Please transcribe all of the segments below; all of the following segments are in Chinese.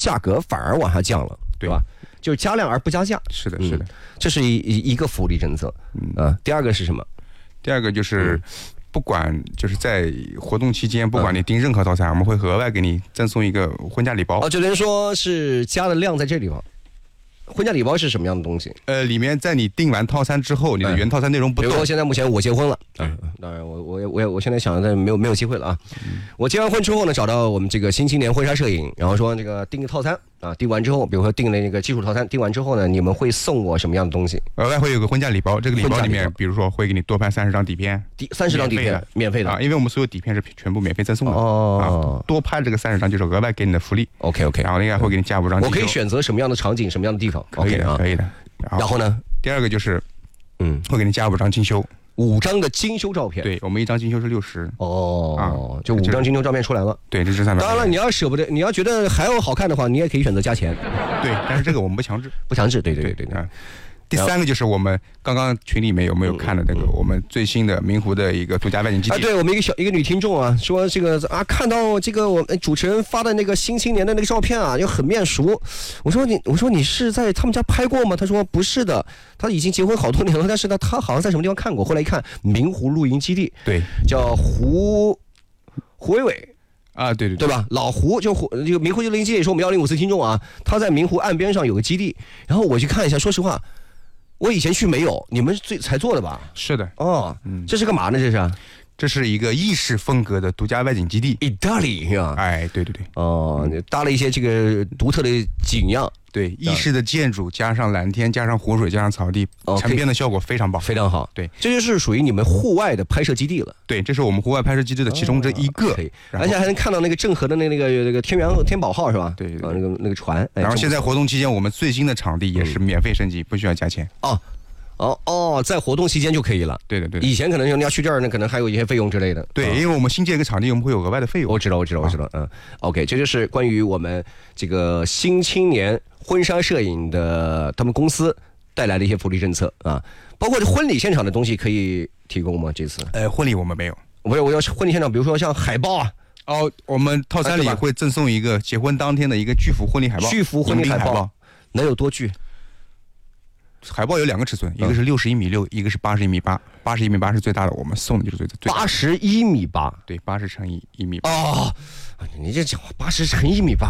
价格反而往下降了，对吧？就是加量而不加价。 是的，是的， 这是一个福利政策。第二个是什么？ 第二个就是不管就是在活动期间，不管你订任何套餐，我们会额外给你赠送一个婚嫁礼包。 就等于说是加的量在这地方。婚嫁礼包是什么样的东西？ 里面在你订完套餐之后，你的原套餐内容不动。 比如说现在目前我结婚了，当然我现在想的没有机会了啊。我结完婚之后呢，找到我们这个新青年婚纱摄影，然后说这个订个套餐啊，订完之后，比如说订了那个基础套餐，订完之后呢，你们会送我什么样的东西？ 额外会有个婚嫁礼包，这个礼包里面，比如说会给你多拍30张底片 ，30张底片免费的啊，因为我们所有底片是全部免费赠送的多拍这个30张就是额外给你的福利。 OK， 然后另外会给你加5张。 我可以选择什么样的场景，什么样的地方？ 可以的，可以的。 然后呢？ 第二个就是，会给你加5张精修 ，5张的精修照片。 对，我们1张精修是60。 就5张精修照片出来了。 对，这是300。 当然了，你要舍不得，你要觉得还要好看的话，你也可以选择加钱。 对，但是这个我们不强制， 不强制。对。 第三个就是我们刚刚群里面有没有看的那个我们最新的明湖的一个独家外景基地？ 对，我们一个女听众啊，说这个看到这个我们主持人发的那个新青年的那个照片啊，就很面熟。我说你是在他们家拍过吗？他说不是的，他已经结婚好多年了，但是呢，他好像在什么地方看过。后来一看，明湖露营基地， 对， 叫胡伟伟。 对吧？老胡就明湖露营基地，也是我们1054听众啊，他在明湖岸边上有个基地，然后我去看一下，说实话。我以前去没有，你们才做的吧？ 是的。 这是干嘛呢？ 这是一个意式风格的独家外景基地， 意大利啊！ 对。 搭了一些这个独特的景样， 对，意式的建筑加上蓝天，加上湖水，加上草地，成片的效果非常棒， 非常好。 对， 这就是属于你们户外的拍摄基地了。 对，这是我们户外拍摄基地的其中这一个， 而且还能看到那个郑和的那个天宝号是吧？ 对， 那个船。 然后现在活动期间，我们最新的场地也是免费升级，不需要加钱。 在活动期间就可以了。 对。 以前可能你要去这儿，那可能还有一些费用之类的。 对，因为我们新建一个场地，我们会有额外的费用。 我知道。OK， 这就是关于我们这个新青年婚纱摄影的他们公司带来的一些福利政策啊，包括婚礼现场的东西可以提供吗？这次？ 婚礼我们没有。 我要婚礼现场，比如说像海报啊。 我们套餐里会赠送一个结婚当天的一个巨幅婚礼海报。 巨幅婚礼海报能有多巨？ 海报有2个尺寸，一个是61.6米，一个是81.8米。81.8米是最大的，我们送的就是最大的。 81.8米。 对，80乘以1米。 你这讲话80乘1.8米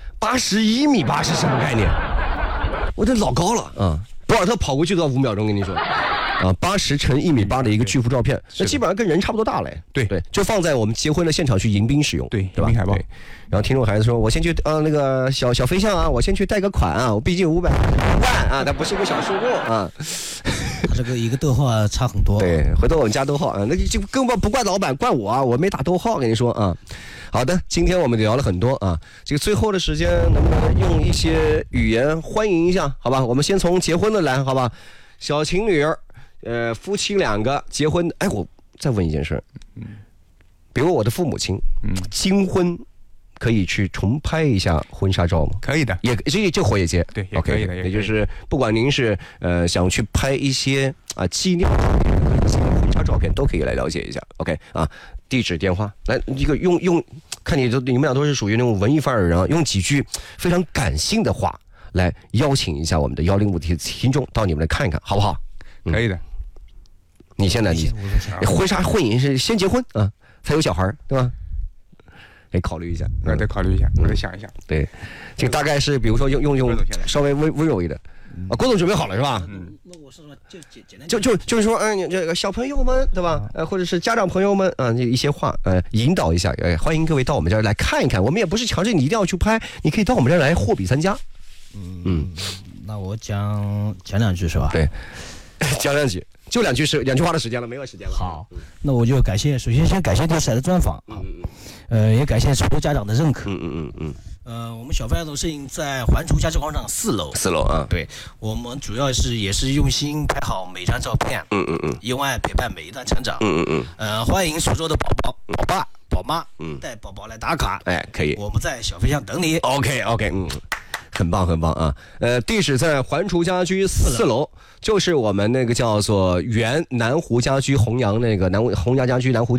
，81.8米是什么概念？我这老高了博尔特跑过去都要5秒钟，跟你说。80乘1.8米的一个巨幅照片，那基本上跟人差不多大嘞。 对， 就放在我们结婚的现场去迎宾使用。 对吧？ 迎宾海报。 然后听众孩子说，我先去那个小飞象啊，我先去贷个款啊，我毕竟500万啊，它不是一个小数目啊。 他这个一个逗号差很多。 对，回头我们加逗号啊，那就根本不怪老板，怪我啊，我没打逗号，跟你说啊。好的，今天我们聊了很多啊，这个最后的时间能不能用一些语言欢迎一下？好吧，我们先从结婚的来，好吧？小情侣夫妻2个结婚，我再问一件事，比如我的父母亲，金婚可以去重拍一下婚纱照吗？ 可以的， 也这活也接， 对，也可以的。 也就是不管您是想去拍一些纪念照片和一些婚纱照片，都可以来了解一下。OK 地址电话来一个用，看你们俩都是属于那种文艺范儿的人，用几句非常感性的话来邀请一下我们的105的听众到你们来看一看，好不好？ 可以的。 你现在婚纱婚姻是先结婚才有小孩，对吧？可以考虑一下， 我再考虑一下，我再想一下。 对，这个大概是比如说用稍微温柔一点。郭总准备好了是吧？ 那我是说就简单， 就是说，你这个小朋友们对吧？或者是家长朋友们这一些话引导一下，欢迎各位到我们这儿来看一看。我们也不是强制你一定要去拍，你可以到我们这儿来货比三家。 那我讲2句是吧？ 对，讲2句。就2句话的时间了，没有时间了。 好，那我就首先先感谢电视台的专访也感谢所有家长的认可。我们小飞象摄影在环滁家居广场4楼。 4楼啊。 对，我们主要也是用心拍好每张照片。用爱陪伴每一段成长。欢迎所有的宝宝、宝爸、宝妈，带宝宝来打卡。 可以。 我们在小飞象等你。 OK，很棒啊！地址在环滁家居4楼，就是我们那个叫做原南湖家居弘扬那个弘扬家居南湖店，对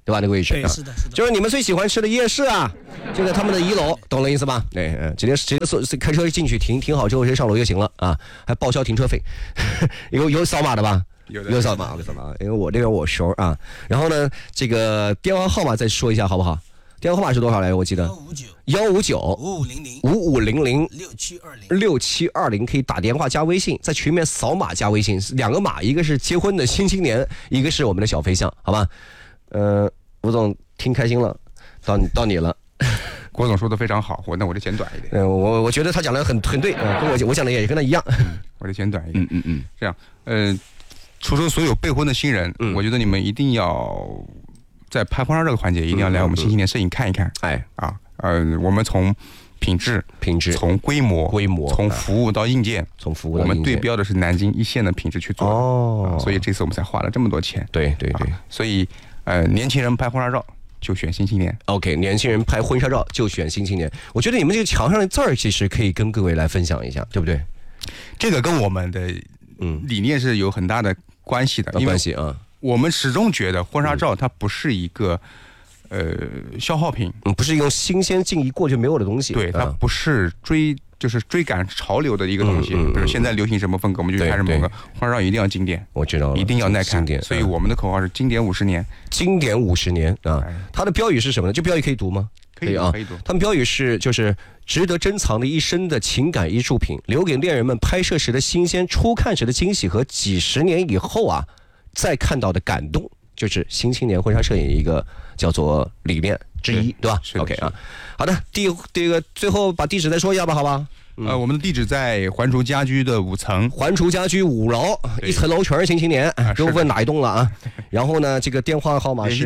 对吧？那个位置。 对，是的，是的。 就是你们最喜欢吃的夜市啊，就在他们的1楼，懂了意思吧？对，直接开车进去停好之后直接上楼就行了啊，还报销停车费，有扫码的吧？有扫码，因为我这边我熟啊。然后呢，这个电话号码再说一下好不好？电话号码是多少来着？我记得15955006720，可以打电话加微信，在群里面扫码加微信，2个码，一个是结婚的新青年，一个是我们的小飞象，好吧？吴总听开心了，到你了。 郭总说的非常好，那我就简短一点。 我觉得他讲的很对，跟我讲的也跟他一样。 我就简短一点。这样，除了所有备婚的新人，我觉得你们一定要在拍婚纱这个环节，一定要来我们新青年摄影看一看。我们从品质，从规模，从服务到硬件，我们对标的是南京一线的品质去做。所以这次我们才花了这么多钱。 对。 所以年轻人拍婚纱照就选新青年。 OK， 年轻人拍婚纱照就选新青年。我觉得你们这个墙上的字儿其实可以跟各位来分享一下，对不对？ 这个跟我们的理念是有很大的关系的。 关系啊。 我们始终觉得婚纱照它不是一个消耗品， 不是用新鲜劲一过就没有的东西。 对，它不是追赶潮流的一个东西。比如现在流行什么风格，我们就拍什么风格。婚纱照一定要经典， 我知道了， 一定要耐看。所以我们的口号是经典50年。 经典50年啊！它的标语是什么呢？这标语可以读吗？ 可以啊，可以读。 他们标语就是值得珍藏的一生的情感艺术品，留给恋人们拍摄时的新鲜、初看时的惊喜和几十年以后啊再看到的感动，就是新青年婚纱摄影一个叫做理念之一，对吧？OK 啊，好的，第一个最后把地址再说一下吧，好吧？ 我们的地址在环厨家居的5层， 环厨家居5楼，1层楼全是新青年，不用问哪一栋了啊。然后呢，这个电话号码是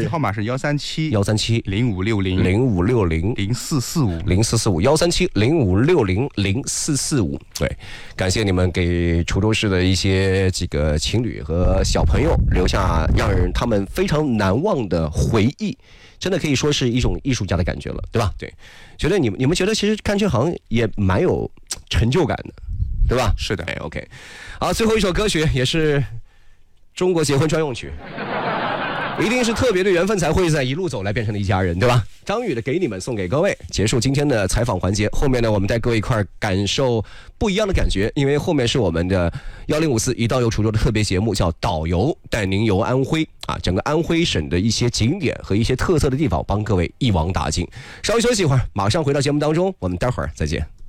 137-0560-0445，137-0560-0445。对，感谢你们给滁州市的一些这个情侣和小朋友留下让他们非常难忘的回忆。真的可以说是一种艺术家的感觉了，对吧？对，觉得你们觉得其实干这行也蛮有成就感的，对吧？ 是的。 OK， 好，最后一首歌曲也是中国结婚专用曲，一定是特别的缘分才会在一路走来变成了一家人，对吧？张宇的《给你们》送给各位，结束今天的采访环节。后面呢，我们带各位一块感受不一样的感觉，因为后面是我们的1054一道游滁州的特别节目，叫导游带您游安徽啊，整个安徽省的一些景点和一些特色的地方，帮各位一网打尽。稍微休息一会儿，马上回到节目当中，我们待会儿再见。